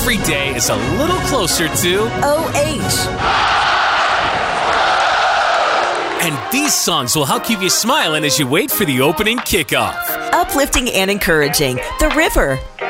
every day is a little closer to OH. And these songs will help keep you smiling as you wait for the opening kickoff. Uplifting and encouraging. The River.